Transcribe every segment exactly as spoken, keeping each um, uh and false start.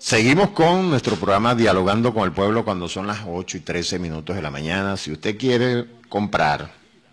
Seguimos con nuestro programa Dialogando con el Pueblo cuando son las ocho y trece minutos de la mañana. Si usted quiere comprar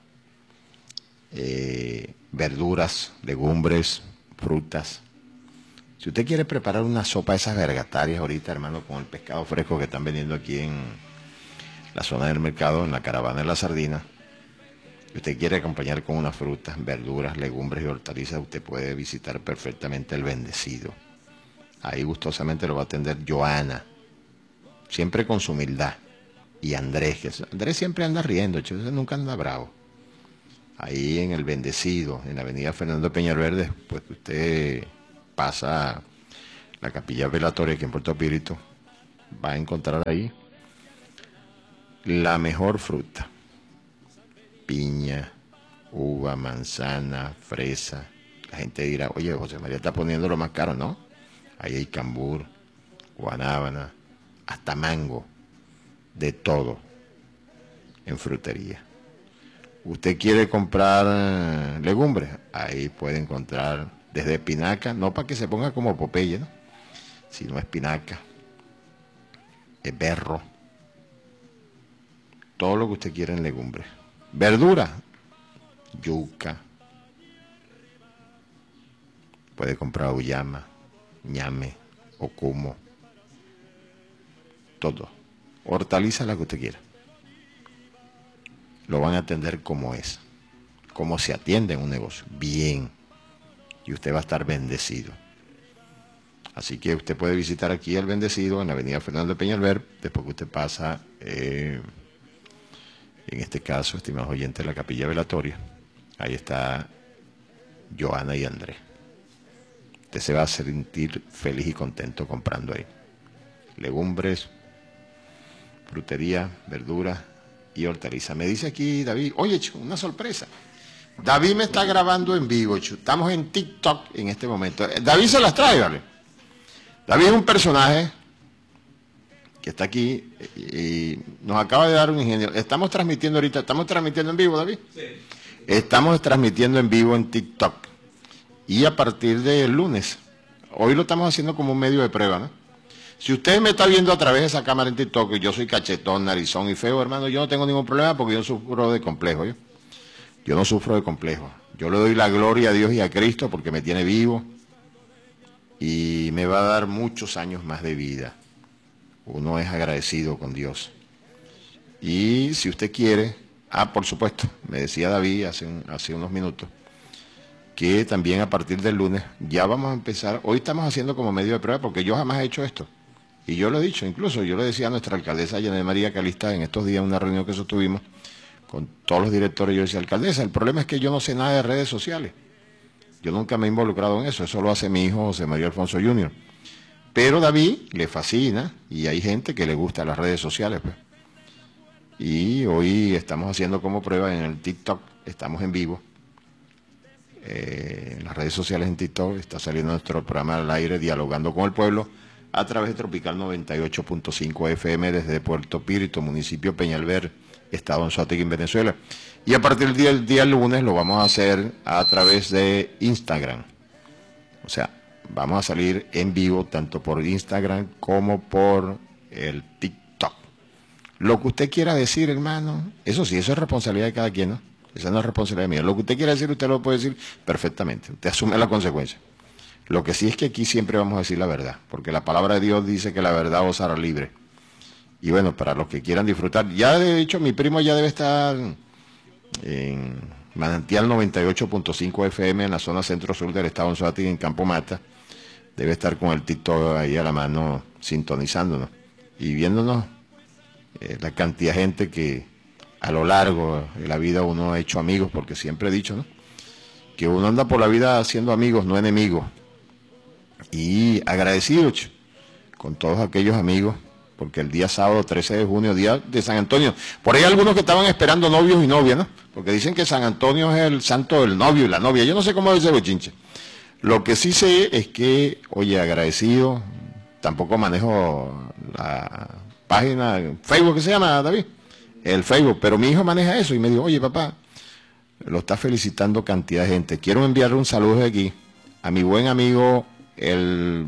eh, verduras, legumbres, frutas, si usted quiere preparar una sopa de esas vergatarias ahorita, hermano, con el pescado fresco que están vendiendo aquí en la zona del mercado, en la caravana de la sardina, si usted quiere acompañar con unas frutas, verduras, legumbres y hortalizas, usted puede visitar perfectamente el Bendecido. Ahí gustosamente lo va a atender Joana, siempre con su humildad. Y Andrés, que Andrés siempre anda riendo, ese nunca anda bravo. Ahí en el Bendecido, en la avenida Fernando Peñalverde, pues usted pasa la capilla velatoria aquí en Puerto Píritu, va a encontrar ahí la mejor fruta. Piña, uva, manzana, fresa. La gente dirá, oye, José María está poniendo lo más caro, ¿no? Ahí hay cambur, guanábana, hasta mango, de todo en frutería. ¿Usted quiere comprar legumbres? Ahí puede encontrar desde espinaca, no para que se ponga como Popeye, ¿no? Sino espinaca, es berro, todo lo que usted quiera en legumbres. Verduras, yuca, puede comprar uyama, ñame, ocumo, todo. Hortaliza la que usted quiera. Lo van a atender como es, como se atiende en un negocio, bien. Y usted va a estar bendecido. Así que usted puede visitar aquí el Bendecido en la avenida Fernando Peñalver, después que usted pasa, eh, en este caso, estimados oyentes, la capilla velatoria. Ahí está Joana y Andrés. Usted se va a sentir feliz y contento comprando ahí. Legumbres, frutería, verduras y hortalizas. Me dice aquí David, oye, Chu, una sorpresa. David me está grabando en vivo, Chu. Estamos en TikTok en este momento. David se las trae, ¿vale? David es un personaje que está aquí y nos acaba de dar un ingeniero. Estamos transmitiendo ahorita, ¿estamos transmitiendo en vivo, David? Sí. Estamos transmitiendo en vivo en TikTok. Y a partir del lunes, hoy lo estamos haciendo como un medio de prueba, ¿no? Si usted me está viendo a través de esa cámara en TikTok y yo soy cachetón, narizón y feo, hermano, yo no tengo ningún problema porque yo no sufro de complejo, ¿yo? Yo no sufro de complejo. Yo le doy la gloria a Dios y a Cristo porque me tiene vivo y me va a dar muchos años más de vida. Uno es agradecido con Dios. Y si usted quiere, ah, por supuesto, me decía David hace, un, hace unos minutos, que también a partir del lunes ya vamos a empezar, hoy estamos haciendo como medio de prueba porque yo jamás he hecho esto. Y yo lo he dicho, incluso yo le decía a nuestra alcaldesa Yanet María Calista en estos días, en una reunión que sostuvimos con todos los directores, yo decía, alcaldesa, el problema es que yo no sé nada de redes sociales. Yo nunca me he involucrado en eso, eso lo hace mi hijo José María Alfonso junior Pero David le fascina y hay gente que le gusta las redes sociales, pues. Y hoy estamos haciendo como prueba en el TikTok, estamos en vivo. Eh, en las redes sociales en TikTok está saliendo nuestro programa al aire Dialogando con el Pueblo a través de Tropical noventa y ocho punto cinco F M desde Puerto Píritu, municipio Peñalver, estado Anzoátegui, en Venezuela. Y a partir del día, el día lunes lo vamos a hacer a través de Instagram. O sea, vamos a salir en vivo tanto por Instagram como por el TikTok. Lo que usted quiera decir, hermano, eso sí, eso es responsabilidad de cada quien, ¿no? Esa no es responsabilidad mía. Lo que usted quiera decir, usted lo puede decir perfectamente. Usted asume la consecuencia. Lo que sí es que aquí siempre vamos a decir la verdad, porque la palabra de Dios dice que la verdad os hará libre. Y bueno, para los que quieran disfrutar, ya de hecho mi primo ya debe estar en Manantial noventa y ocho punto cinco F M en la zona centro-sur del estado de Anzoátegui, en Campo Mata. Debe estar con el TikTok ahí a la mano, sintonizándonos y viéndonos eh, la cantidad de gente que a lo largo de la vida uno ha hecho amigos, porque siempre he dicho, ¿no?, que uno anda por la vida haciendo amigos, no enemigos. Y agradecido con todos aquellos amigos, porque el día sábado trece de junio, día de San Antonio, por ahí algunos que estaban esperando novios y novias, ¿no?, porque dicen que San Antonio es el santo del novio y la novia. Yo no sé cómo es ese bochinche. Lo que sí sé es que, oye, agradecido, tampoco manejo la página Facebook, ¿qué se llama, David? El Facebook, pero mi hijo maneja eso y me dijo, oye, papá, lo está felicitando cantidad de gente. Quiero enviarle un saludo de aquí a mi buen amigo, el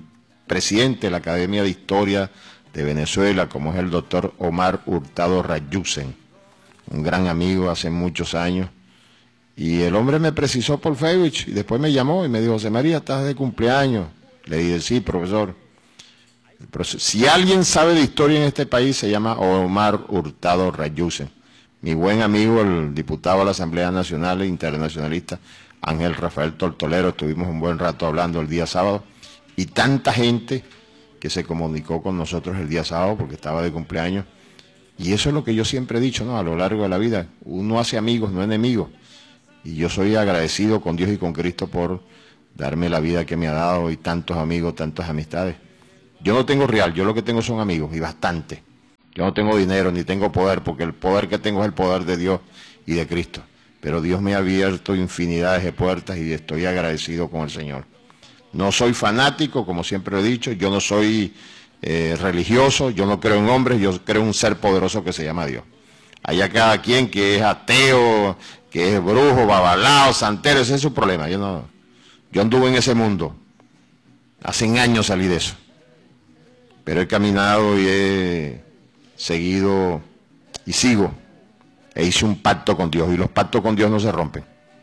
presidente de la Academia de Historia de Venezuela, como es el doctor Omar Hurtado Rayusen, un gran amigo hace muchos años. Y el hombre me precisó por Facebook y después me llamó y me dijo, José María, estás de cumpleaños. Le dije, sí, profesor. Si alguien sabe de historia en este país, se llama Omar Hurtado Rayusen. Mi buen amigo, el diputado de la Asamblea Nacional e Internacionalista, Ángel Rafael Tortolero, estuvimos un buen rato hablando el día sábado, y tanta gente que se comunicó con nosotros el día sábado porque estaba de cumpleaños. Y eso es lo que yo siempre he dicho, ¿no? A lo largo de la vida, uno hace amigos, no enemigos. Y yo soy agradecido con Dios y con Cristo por darme la vida que me ha dado y tantos amigos, tantas amistades. Yo no tengo real, yo lo que tengo son amigos, y bastante. Yo no tengo dinero ni tengo poder, porque el poder que tengo es el poder de Dios y de Cristo. Pero Dios me ha abierto infinidades de puertas y estoy agradecido con el Señor. No soy fanático, como siempre he dicho, yo no soy eh, religioso, yo no creo en hombres, yo creo en un ser poderoso que se llama Dios. Allá cada quien que es ateo, que es brujo, babalao, santero, ese es su problema. Yo no, yo anduve en ese mundo. Hace años salí de eso. Pero he caminado y he seguido y sigo. E hice un pacto con Dios y los pactos con Dios no se rompen.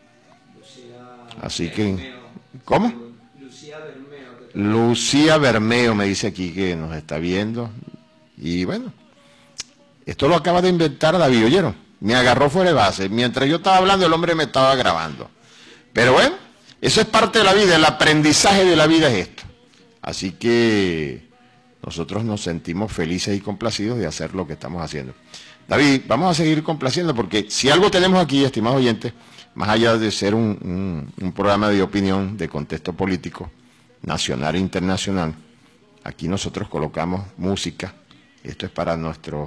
Así que, ¿cómo? Lucía Bermeo. Lucía Bermeo me dice aquí que nos está viendo. Y bueno, esto lo acaba de inventar David, ¿oyeron? Me agarró fuera de base. Mientras yo estaba hablando, el hombre me estaba grabando. Pero bueno, eso es parte de la vida, el aprendizaje de la vida es esto. Así que nosotros nos sentimos felices y complacidos de hacer lo que estamos haciendo. David, vamos a seguir complaciendo porque si algo tenemos aquí, estimados oyentes, más allá de ser un, un, un programa de opinión, de contexto político, nacional e internacional, aquí nosotros colocamos música. Esto es para nuestros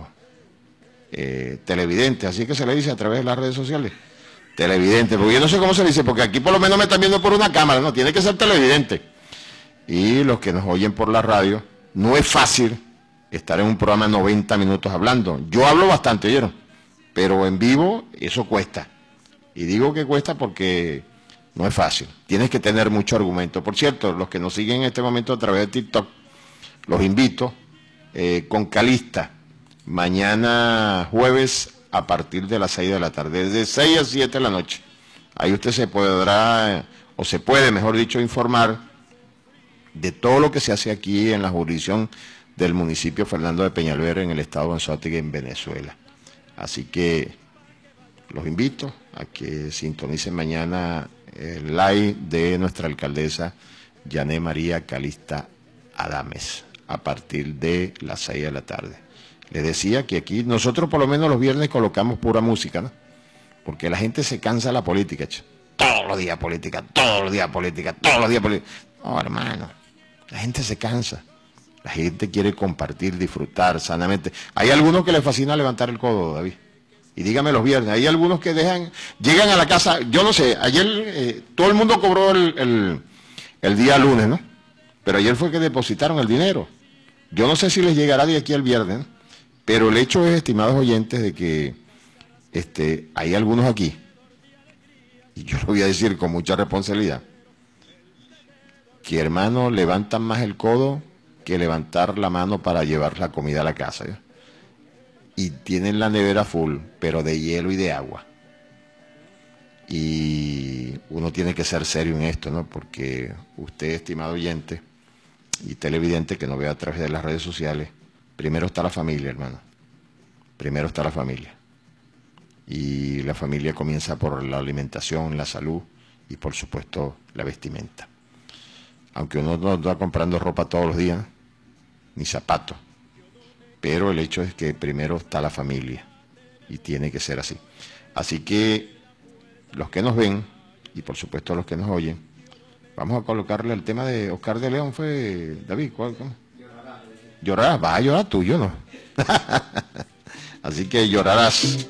eh, televidentes, así que se le dice a través de las redes sociales. Televidente, porque yo no sé cómo se dice, porque aquí por lo menos me están viendo por una cámara, no, tiene que ser televidente. Y los que nos oyen por la radio, no es fácil estar en un programa de noventa minutos hablando. Yo hablo bastante, ¿oyeron? Pero en vivo eso cuesta. Y digo que cuesta porque no es fácil. Tienes que tener mucho argumento. Por cierto, los que nos siguen en este momento a través de TikTok, los invito eh, con Calista, mañana jueves a partir de las seis de la tarde, desde seis a siete de la noche. Ahí usted se podrá, o se puede, mejor dicho, informar de todo lo que se hace aquí en la jurisdicción del municipio Fernando de Peñalver, en el estado de Anzoátegui, en Venezuela. Así que los invito a que sintonicen mañana el live de nuestra alcaldesa Yané María Calista Adames, a partir de las seis de la tarde. Les decía que aquí, nosotros por lo menos los viernes colocamos pura música, ¿no? Porque la gente se cansa de la política, che. Todos los días política, todos los días política, todos los días política. No, hermano, la gente se cansa. La gente quiere compartir, disfrutar sanamente. Hay algunos que les fascina levantar el codo, David. Y dígame los viernes, hay algunos que dejan, llegan a la casa, yo no sé, ayer eh, todo el mundo cobró el, el, el día lunes, ¿no? Pero ayer fue que depositaron el dinero. Yo no sé si les llegará de aquí al viernes, ¿no? Pero el hecho es, estimados oyentes, de que este, hay algunos aquí, y yo lo voy a decir con mucha responsabilidad, que hermano levantan más el codo que levantar la mano para llevar la comida a la casa, ¿ya? Y tienen la nevera full, pero de hielo y de agua. Y uno tiene que ser serio en esto, ¿no? Porque usted, estimado oyente y televidente que nos ve a través de las redes sociales, primero está la familia, hermano. Primero está la familia. Y la familia comienza por la alimentación, la salud y, por supuesto, la vestimenta. Aunque uno no está comprando ropa todos los días, ni zapatos. Pero el hecho es que primero está la familia y tiene que ser así. Así que los que nos ven y por supuesto los que nos oyen, vamos a colocarle el tema de Oscar de León. ¿Fue David? ¿Cuál? ¿Cómo? Llorarás. Vas a llorar tú, yo no. Así que llorarás.